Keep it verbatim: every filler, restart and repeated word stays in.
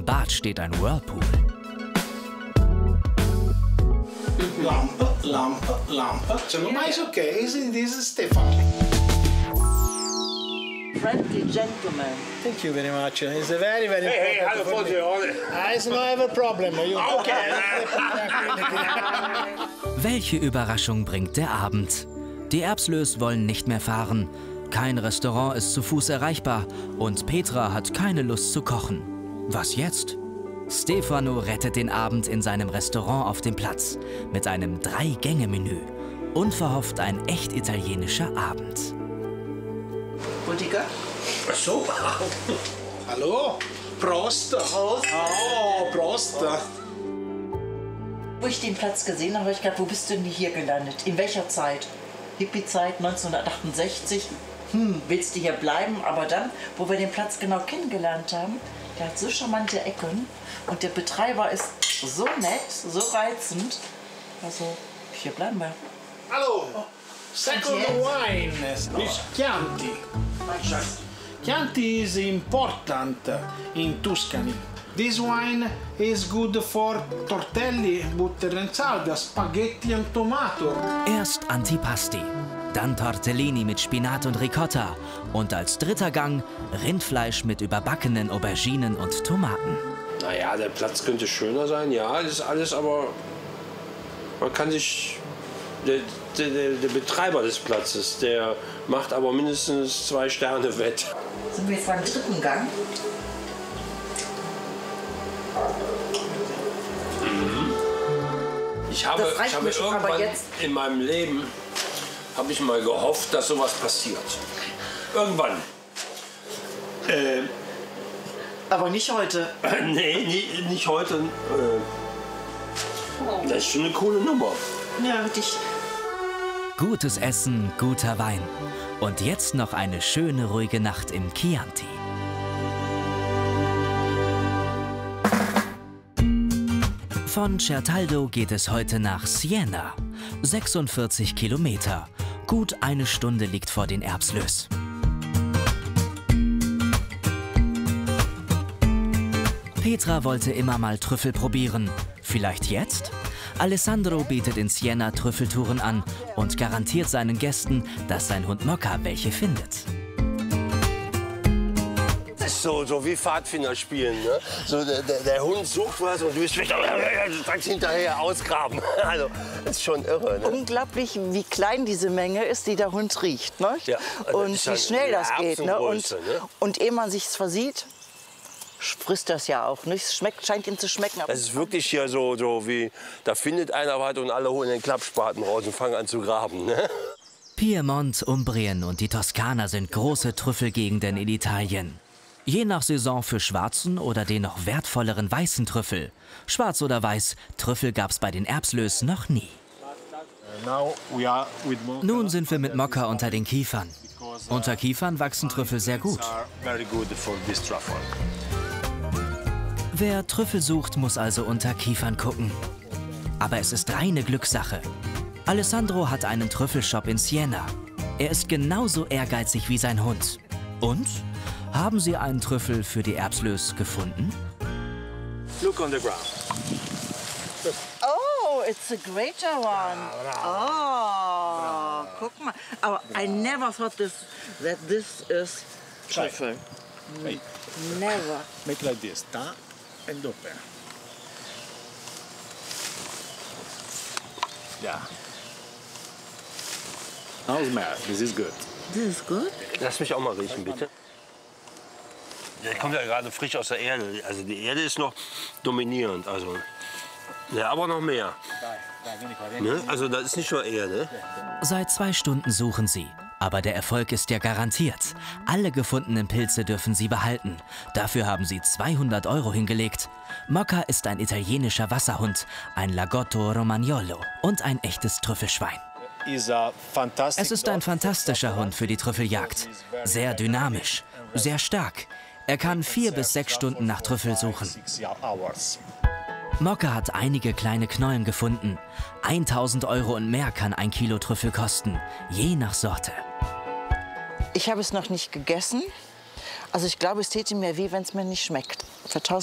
Im Bad steht ein Whirlpool. Lampe, Lampe, Lampe. Sono mais okay, this is Stefan. Friendly gentleman. Thank you very much. It's a very, very Hey, hey, hallo Vorsicht. It's no have a problem. You Okay. Welche Überraschung bringt der Abend? Die Erbslös wollen nicht mehr fahren. Kein Restaurant ist zu Fuß erreichbar und Petra hat keine Lust zu kochen. Was jetzt? Stefano rettet den Abend in seinem Restaurant auf dem Platz mit einem Drei-Gänge-Menü. Unverhofft ein echt italienischer Abend. Botica? So. Hallo? Prost. Prost. Oh, Prost. Wo ich den Platz gesehen habe, habe ich gedacht, wo bist du denn hier gelandet? In welcher Zeit? Hippie-Zeit, neunzehnhundertachtundsechzig. Hm, willst du hier bleiben? Aber dann, wo wir den Platz genau kennengelernt haben, der hat so charmante Ecken und der Betreiber ist so nett, so reizend. Also, hier bleiben wir. Hallo. Second wine is Chianti. Chianti is important in Tuscany. This wine is good for tortelli, butter and salad, spaghetti and tomato. Erst Antipasti, dann Tortellini mit Spinat und Ricotta und als dritter Gang Rindfleisch mit überbackenen Auberginen und Tomaten. Naja, der Platz könnte schöner sein, ja, das ist alles, aber man kann sich... Der, der, der Betreiber des Platzes, der macht aber mindestens zwei Sterne wett. Sind wir jetzt beim dritten Gang? Ich habe, Das reicht ich habe mir schon, aber irgendwann jetzt- in meinem Leben habe ich mal gehofft, dass sowas passiert. Irgendwann. Äh, Aber nicht heute. nee, nie, nicht heute. Äh, das ist schon eine coole Nummer. Ja, dich. Gutes Essen, guter Wein. Und jetzt noch eine schöne, ruhige Nacht im Chianti. Von Certaldo geht es heute nach Siena. sechsundvierzig Kilometer. Gut eine Stunde liegt vor den Erbslös. Petra wollte immer mal Trüffel probieren. Vielleicht jetzt? Alessandro bietet in Siena Trüffeltouren an und garantiert seinen Gästen, dass sein Hund Mokka welche findet. Das ist so, so wie Pfadfinder spielen. Ne? So, der, der, der Hund sucht was und du bist direkt hinterher ausgraben. Also, das ist schon irre. Ne? Unglaublich, wie klein diese Menge ist, die der Hund riecht. Ne? Ja, also und ist wie halt schnell das eine geht. Ne? Und, Erbsengröße, ne? und ehe man sich versieht, frisst das ja auch. Ne? Es schmeckt, scheint ihm zu schmecken. Das ist wirklich hier so, so wie, da findet einer was und alle holen den Klappspaten raus und fangen an zu graben. Ne? Piemont, Umbrien und die Toskana sind große Trüffelgegenden in Italien. Je nach Saison für schwarzen oder den noch wertvolleren weißen Trüffel. Schwarz oder weiß, Trüffel gab's bei den Erbslös noch nie. Nun sind wir mit Mokka unter den Kiefern. Unter Kiefern wachsen Trüffel sehr gut. Wer Trüffel sucht, muss also unter Kiefern gucken. Aber es ist reine Glückssache. Alessandro hat einen Trüffelshop in Siena. Er ist genauso ehrgeizig wie sein Hund. Und? Haben Sie einen Trüffel für die Erbslös gefunden? Look on the ground. Oh, it's a greater one. Oh, guck mal. Aber I never thought this, that this is Trüffel. Hey. Never. Make like this, ta and open. Yeah. Now smell. This is good. This is good. Lass mich auch mal riechen, bitte. Der kommt ja gerade frisch aus der Erde. Also die Erde ist noch dominierend. Also, ja, aber noch mehr. Ne? Also das ist nicht nur Erde. Seit zwei Stunden suchen sie. Aber der Erfolg ist ja garantiert. Alle gefundenen Pilze dürfen sie behalten. Dafür haben sie zweihundert Euro hingelegt. Mokka ist ein italienischer Wasserhund, ein Lagotto Romagnolo und ein echtes Trüffelschwein. Es ist ein fantastischer Hund für die Trüffeljagd. Sehr dynamisch, sehr stark. Er kann vier bis sechs Stunden nach Trüffel suchen. Mokka hat einige kleine Knollen gefunden. tausend Euro und mehr kann ein Kilo Trüffel kosten, je nach Sorte. Ich habe es noch nicht gegessen. Also ich glaube, es täte mir weh, wenn es mir nicht schmeckt. Für